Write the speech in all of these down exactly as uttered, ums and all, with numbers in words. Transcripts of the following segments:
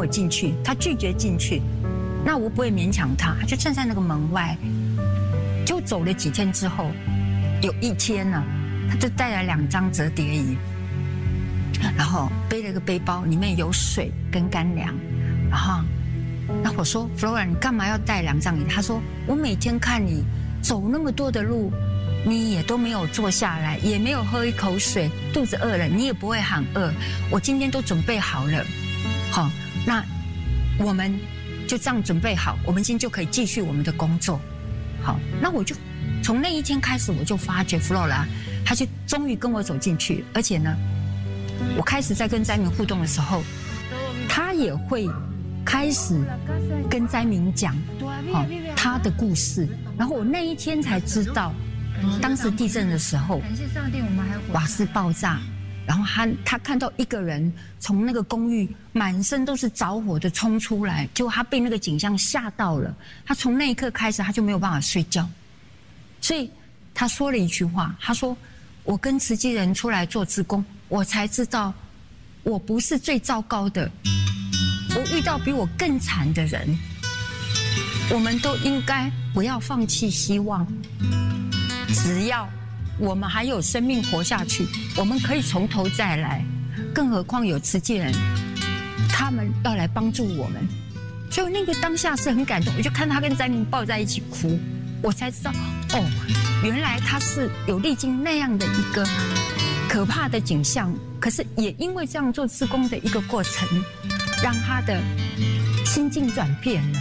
我进去，他拒绝进去，那我不会勉强他，他就站在那个门外。就走了几天之后，有一天呢，他就带了两张折叠椅，然后背了个背包，里面有水跟干粮。然后，那我说 Flora， 你干嘛要带两张椅？他说我每天看你走那么多的路，你也都没有坐下来，也没有喝一口水，肚子饿了你也不会喊饿。我今天都准备好了，好，那我们就这样准备好，我们今天就可以继续我们的工作。好，那我就从那一天开始，我就发觉 Flora， 他就终于跟我走进去，而且呢，我开始在跟灾民互动的时候，他也会开始跟灾民讲，好，他的故事。然后我那一天才知道，当时地震的时候，瓦斯爆炸，然后他他看到一个人从那个公寓满身都是着火的冲出来，结果他被那个景象吓到了，他从那一刻开始他就没有办法睡觉，所以他说了一句话，他说我跟慈济人出来做志工，我才知道我不是最糟糕的，我遇到比我更惨的人，我们都应该不要放弃希望，只要我们还有生命活下去，我们可以从头再来，更何况有慈济人，他们要来帮助我们。所以那个当下是很感动，我就看他跟灾民抱在一起哭，我才知道哦，原来他是有历经那样的一个可怕的景象，可是也因为这样做志工的一个过程，让他的心境转变了。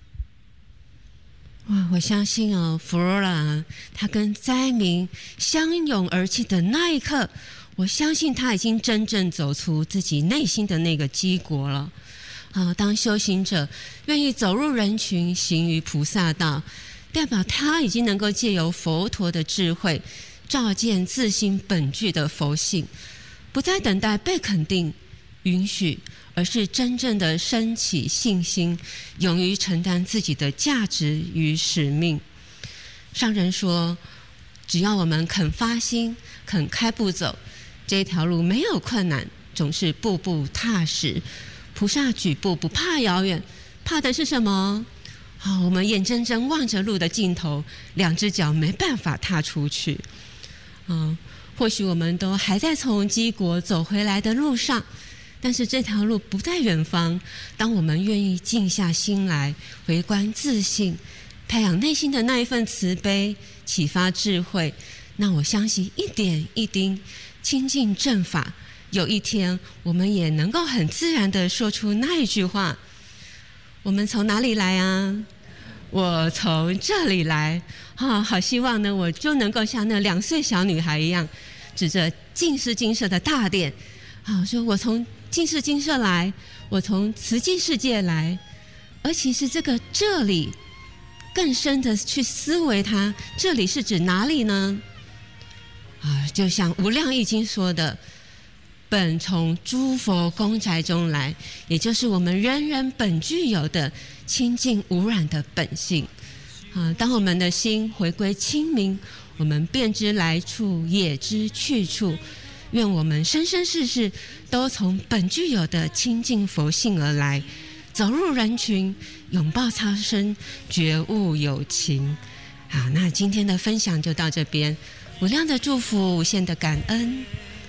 哇，我相信哦，弗罗拉她跟灾民相拥而泣的那一刻，我相信她已经真正走出自己内心的那个基国了。啊，当修行者愿意走入人群，行于菩萨道，代表他已经能够借由佛陀的智慧，照见自心本具的佛性，不再等待被肯定、允许，而是真正的升起信心，勇于承担自己的价值与使命。上人说，只要我们肯发心、肯开步走，这条路没有困难，总是步步踏实。菩萨举步不怕遥远，怕的是什么？好，我们眼睁睁望着路的尽头，两只脚没办法踏出去。嗯，或许我们都还在从基国走回来的路上，但是这条路不在远方。当我们愿意静下心来，回观自信，培养内心的那一份慈悲，启发智慧，那我相信一点一滴亲近正法，有一天我们也能够很自然地说出那一句话：我们从哪里来啊？我从这里来。啊，好希望呢，我就能够像那两岁小女孩一样，指着净世精舍的大殿，啊，说我从净世精舍来，我从慈济世界来。而其实这个这里，更深的去思维它，这里是指哪里呢？啊，就像无量易经说的，本从诸佛宫宅中来，也就是我们人人本具有的清净无染的本性。啊，当我们的心回归清明，我们便知来处，也知去处。愿我们生生世世都从本具有的清净佛性而来，走入人群，拥抱苍生，觉悟有情。好，那今天的分享就到这边，无量的祝福，无限的感恩。